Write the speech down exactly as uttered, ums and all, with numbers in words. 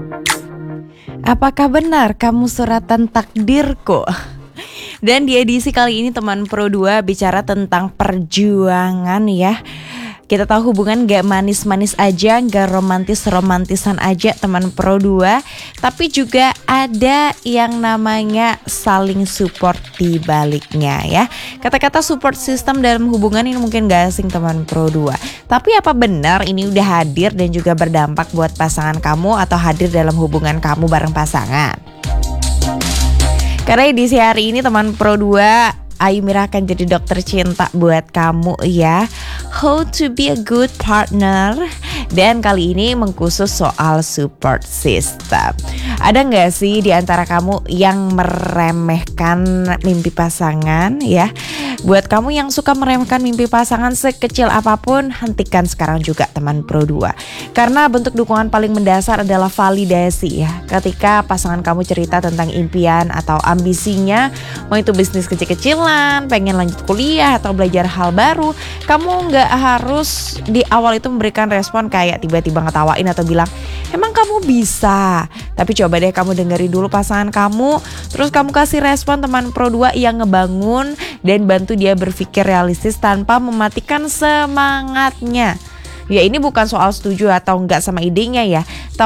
Apakah benar kamu suratan takdirku? Dan di edisi kali ini teman Pro dua bicara tentang perjuangan ya. Kita tahu hubungan gak manis-manis aja, gak romantis-romantisan aja teman Pro dua. Tapi juga ada yang namanya saling support di baliknya ya. Kata-kata support system dalam hubungan ini mungkin gak asing teman Pro dua. Tapi apa benar ini udah hadir dan juga berdampak buat pasangan kamu atau hadir dalam hubungan kamu bareng pasangan? Karena edisi hari ini teman Pro dua, Ayu Mira akan jadi dokter cinta buat kamu ya. How to be a good partner. Dan kali ini mengkhusus soal support system. Ada gak sih di antara kamu yang meremehkan mimpi pasangan ya? Buat kamu yang suka meremehkan mimpi pasangan sekecil apapun, hentikan sekarang juga teman Pro dua. Karena bentuk dukungan paling mendasar adalah validasi ya. Ketika pasangan kamu cerita tentang impian atau ambisinya, mau itu bisnis kecil-kecilan, pengen lanjut kuliah atau belajar hal baru, kamu gak harus di awal itu memberikan respon kayak tiba-tiba ngetawain atau bilang, emang kamu bisa? Tapi coba deh kamu dengerin dulu pasangan kamu, terus kamu kasih respon teman Pro dua yang ngebangun dan bantu dia berpikir realistis tanpa mematikan semangatnya. Ya ini bukan soal setuju atau enggak sama idenya ya,